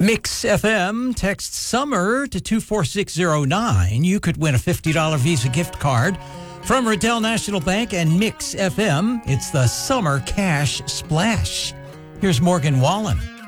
Mix FM, text SUMMER to 24609. You could win a $50 Visa gift card from Riddell National Bank and Mix FM. It's the Summer Cash Splash. Here's Morgan Wallen.